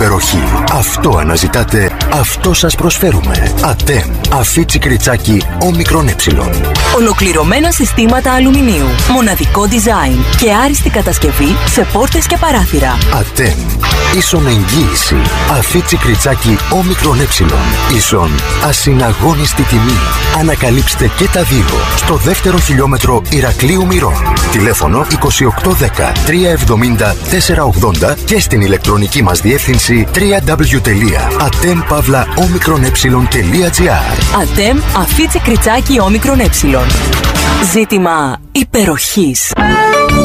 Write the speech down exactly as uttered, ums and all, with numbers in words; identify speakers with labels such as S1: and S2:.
S1: υπεροχή. Αυτό αναζητάτε, αυτό σας προσφέρουμε. ΑΤΕΜ. Αφίτσι κριτσάκι όμικρον ε.
S2: Ολοκληρωμένα συστήματα αλουμινίου. Μοναδικό design και άριστη κατασκευή σε πόρτες και παράθυρα.
S1: ΑΤΕΜ. Ίσον εγγύηση. Αφίτσι κριτσάκι όμικρον ε. Ίσον ασυναγώνιστη τιμή. Ανακαλύψτε και τα δύο στο δεύτερο χιλιόμετρο Ηρακλείου Μυρών. Τηλέφωνο είκοσι οκτώ δέκα τριακόσια εβδομήντα τετρακόσια ογδόντα και στην ηλεκτρονική μας διεύθυνση double-u double-u double-u τελεία atem pavla omicron ε τελεία gr.
S2: ΑΤΕΜ Αφίτσι κριτσάκι όμικρον ε. Ζήτημα υπεροχής.